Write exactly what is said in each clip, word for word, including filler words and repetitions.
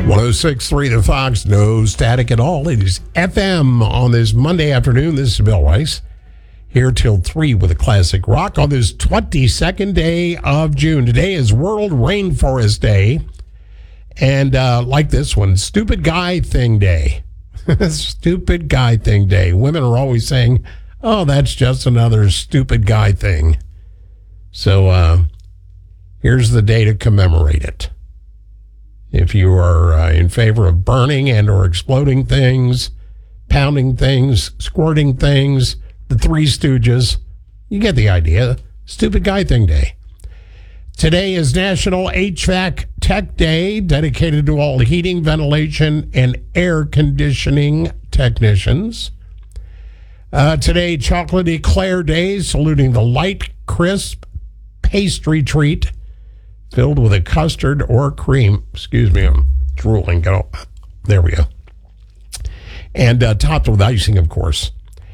one oh six point three The Fox, no static at all. It is F M on this Monday afternoon. This is Bill Weiss, here till three with a classic rock on this twenty-second day of June. Today is World Rainforest Day. And uh, like this one, Stupid Guy Thing Day. Stupid Guy Thing Day. Women are always saying, oh, that's just another stupid guy thing. So uh, here's the day to commemorate it. If you are uh, in favor of burning and or exploding things, pounding things, squirting things, the Three Stooges, you get the idea. Stupid Guy Thing Day. Today is National H V A C Tech Day, dedicated to all heating, ventilation, and air conditioning technicians. Uh, today, Chocolate Eclair Day, saluting the light, crisp pastry treat filled with a custard or cream. Excuse me, I'm drooling. Go. There we go. And uh, topped with icing, of course.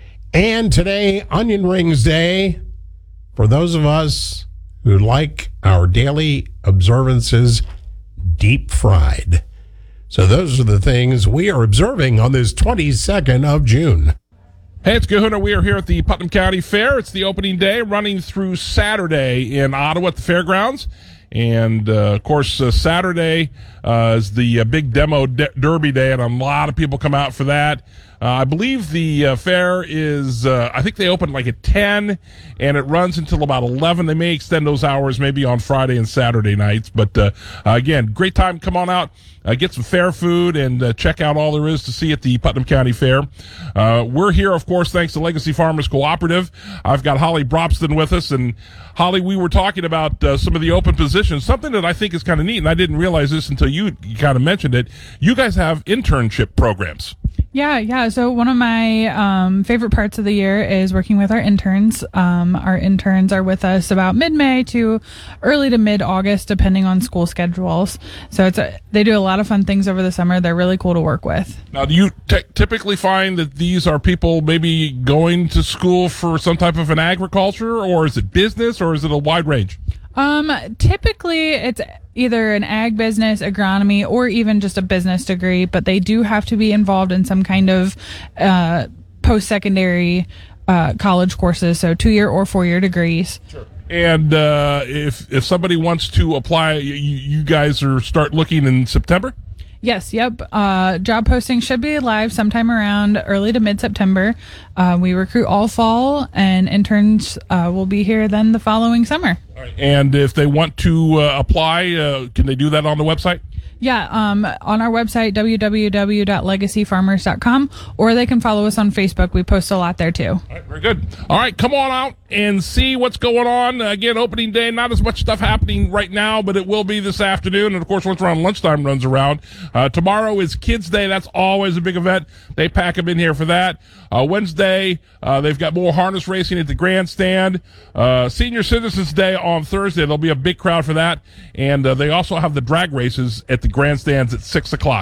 And today, Onion Rings Day, for those of us who like our daily observances deep fried. So those are the things we are observing on this twenty-second of June. Hey, it's Kahuna. We are here at the Putnam County Fair. It's the opening day, running through Saturday in Ottawa at the fairgrounds. And, uh, of course, uh, Saturday uh, is the uh, big demo de- derby day, and a lot of people come out for that. Uh, I believe the uh, fair is, uh, I think they open like at ten, and it runs until about eleven. They may extend those hours maybe on Friday and Saturday nights. But, uh, again, great time. Come on out, uh, get some fair food, and uh, check out all there is to see at the Putnam County Fair. Uh, we're here, of course, thanks to Legacy Farmers Cooperative. I've got Holly Brobston with us. And, Holly, we were talking about uh, some of the open positions, something that I think is kind of neat, and I didn't realize this until you, you kind of mentioned it. You guys have internship programs. Yeah, yeah. So one of my um, favorite parts of the year is working with our interns. Um, our interns are with us about mid-May to early to mid-August, depending on school schedules. So it's a, they do a lot of fun things over the summer. They're really cool to work with. Now, do you t- typically find that these are people maybe going to school for some type of an agriculture, or is it business, or is it a wide range? Um, typically it's either an ag business, agronomy, or even just a business degree, but they do have to be involved in some kind of uh, post-secondary uh, college courses, so two-year or four-year degrees. Sure. And uh, if if somebody wants to apply, you, you guys are start looking in September? Yes, yep. Uh, job posting should be live sometime around early to mid-September. Uh, we recruit all fall, and interns uh, will be here then the following summer. All right. And if they want to uh, apply, uh, can they do that on the website? Yeah, um, on our website, w w w dot legacy farmers dot com, or they can follow us on Facebook. We post a lot there, too. All right, very good. All right, come on out and see what's going on. Again, opening day, not as much stuff happening right now, but it will be this afternoon. And, of course, once around lunchtime runs around. Uh, tomorrow is Kids Day. That's always a big event. They pack them in here for that. Uh, Wednesday, uh, they've got more harness racing at the grandstand. Uh, Senior Citizens Day on Thursday. There'll be a big crowd for that. And uh, they also have the drag races at the grandstands at six o'clock.